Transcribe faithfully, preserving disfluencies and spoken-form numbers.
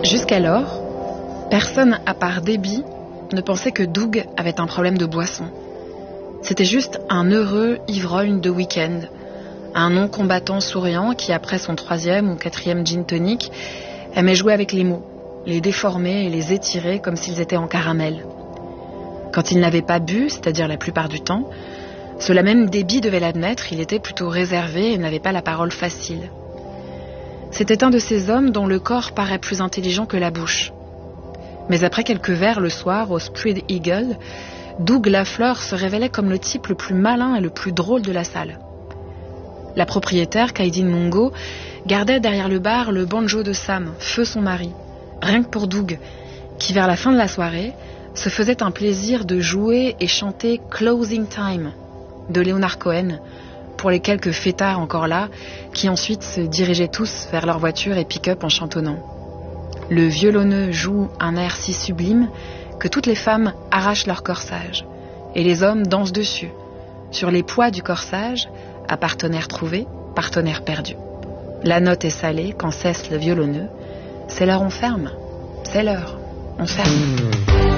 Jusqu'alors, personne à part Debbie ne pensait que Doug avait un problème de boisson. C'était juste un heureux ivrogne de week-end, un non-combattant souriant qui, après son troisième ou quatrième gin tonic, aimait jouer avec les mots, les déformer et les étirer comme s'ils étaient en caramel. Quand il n'avait pas bu, c'est-à-dire la plupart du temps, cela même Debbie devait l'admettre, il était plutôt réservé et n'avait pas la parole facile. C'était un de ces hommes dont le corps paraît plus intelligent que la bouche. Mais après quelques verres le soir au Spread Eagle, Doug Lafleur se révélait comme le type le plus malin et le plus drôle de la salle. La propriétaire, Kaidin Mungo, gardait derrière le bar le banjo de Sam, feu son mari, rien que pour Doug, qui vers la fin de la soirée se faisait un plaisir de jouer et chanter Closing Time de Leonard Cohen pour les quelques fêtards encore là, qui ensuite se dirigeaient tous vers leur voiture et pick-up en chantonnant. Le violonneux joue un air si sublime que toutes les femmes arrachent leur corsage et les hommes dansent dessus, sur les poids du corsage, à partenaire trouvé, partenaire perdu. La note est salée quand cesse le violonneux. C'est l'heure, on ferme. C'est l'heure, on ferme.